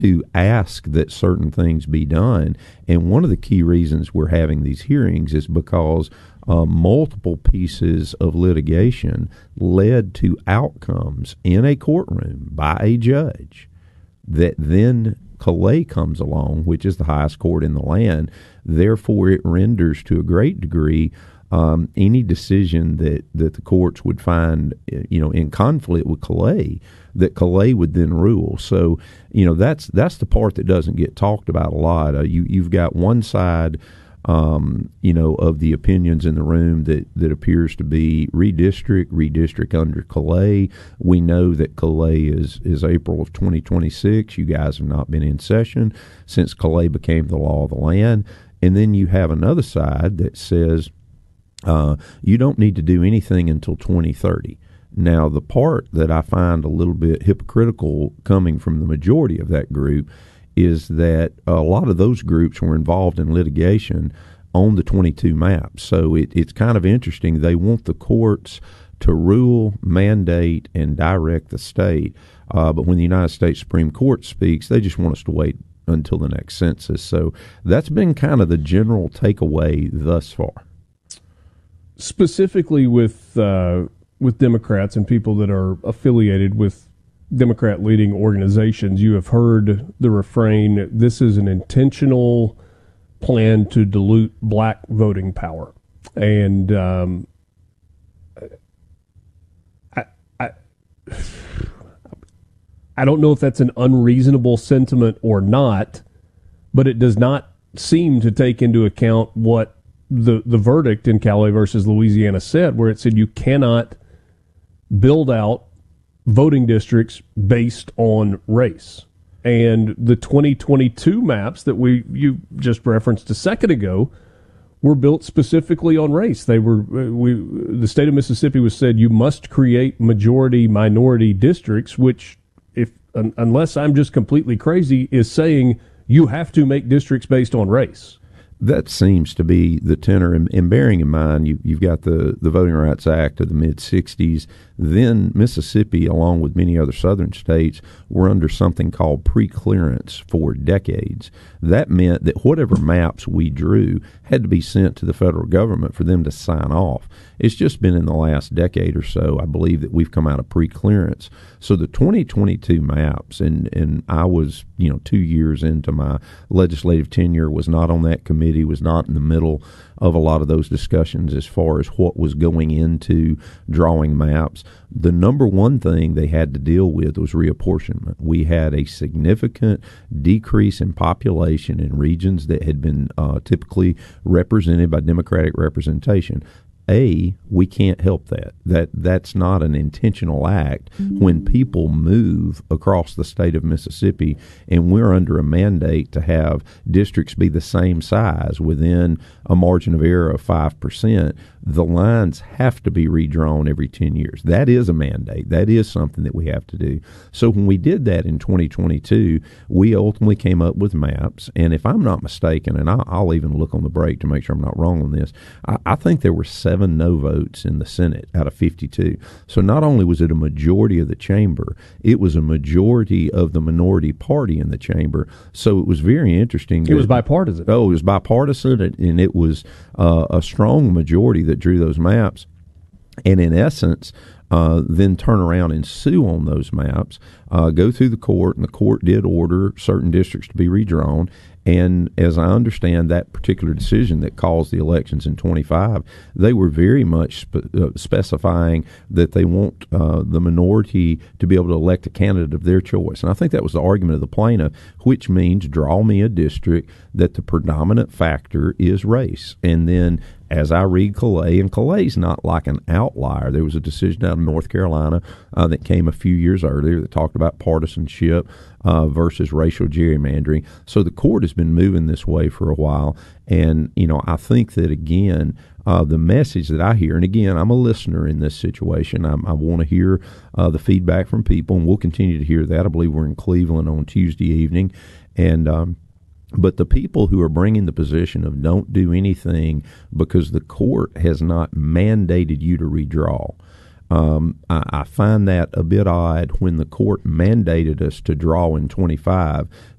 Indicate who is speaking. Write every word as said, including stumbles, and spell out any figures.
Speaker 1: to ask that certain things be done. And one of the key reasons we're having these hearings is because uh, multiple pieces of litigation led to outcomes in a courtroom by a judge that then Calais comes along, which is the highest court in the land. Therefore, it renders to a great degree um, any decision that, that the courts would find, you know, in conflict with Calais, that Calais would then rule. So, you know, that's that's the part that doesn't get talked about a lot. Uh, you you've got one side, um, you know, of the opinions in the room that, that appears to be redistrict, redistrict under Calais. We know that Calais is, is April of twenty twenty-six. You guys have not been in session since Calais became the law of the land. And then you have another side that says uh, you don't need to do anything until twenty thirty. Now, the part that I find a little bit hypocritical coming from the majority of that group is that a lot of those groups were involved in litigation on the twenty-two maps. So it, it's kind of interesting. They want the courts to rule, mandate, and direct the state. Uh, but when the United States Supreme Court speaks, they just want us to wait until the next census. So that's been kind of the general takeaway thus far.
Speaker 2: Specifically with uh, with Democrats and people that are affiliated with Democrat-leading organizations, you have heard the refrain, this is an intentional plan to dilute black voting power. And um, I, I, I don't know if that's an unreasonable sentiment or not, but it does not seem to take into account what the, the verdict in Calais versus Louisiana said, where it said you cannot build out voting districts based on race. And the twenty twenty-two maps that we you just referenced a second ago were built specifically on race. They were we the state of Mississippi was said you must create majority minority districts, which if un, unless I'm just completely crazy is saying you have to make districts based on race.
Speaker 1: That seems to be the tenor, and, and bearing in mind you, you've got the, the Voting Rights Act of the mid-sixties. Then Mississippi, along with many other southern states, were under something called preclearance for decades. That meant that whatever maps we drew had to be sent to the federal government for them to sign off. It's just been in the last decade or so, I believe, that we've come out of preclearance. So the twenty twenty-two maps, and, and I was, you know, two years into my legislative tenure, was not on that committee, was not in the middle of a lot of those discussions as far as what was going into drawing maps. The number one thing they had to deal with was reapportionment. We had a significant decrease in population in regions that had been uh, typically represented by Democratic representation. A, we can't help that. That that's not an intentional act. Mm-hmm. When people move across the state of Mississippi and we're under a mandate to have districts be the same size within a margin of error of five percent, the lines have to be redrawn every ten years. That is a mandate. That is something that we have to do. So when we did that in twenty twenty-two, we ultimately came up with maps. And if I'm not mistaken, and I'll, I'll even look on the break to make sure I'm not wrong on this, I, I think there were seven no votes in the Senate out of fifty-two. So not only was it a majority of the chamber, it was a majority of the minority party in the chamber. So it was very interesting.
Speaker 2: It
Speaker 1: that,
Speaker 2: was bipartisan.
Speaker 1: Oh, it was bipartisan, and it was uh, a strong majority that drew those maps. And in essence, uh, then turn around and sue on those maps, uh, go through the court, and the court did order certain districts to be redrawn. And as I understand that particular decision that caused the elections in twenty-five, they were very much spe- uh, specifying that they want uh, the minority to be able to elect a candidate of their choice. And I think that was the argument of the plaintiff, which means draw me a district that the predominant factor is race. And then as I read Calais, and Calais is not like an outlier. There was a decision out of North Carolina uh, that came a few years earlier that talked about partisanship uh, versus racial gerrymandering. So the court has been moving this way for a while. And, you know, I think that, again, uh, the message that I hear, and again, I'm a listener in this situation. I'm, I want to hear uh, the feedback from people, and we'll continue to hear that. I believe we're in Cleveland on Tuesday evening. And, um, But the people who are bringing the position of don't do anything because the court has not mandated you to redraw, Um, I, I find that a bit odd when the court mandated us to draw in twenty-five,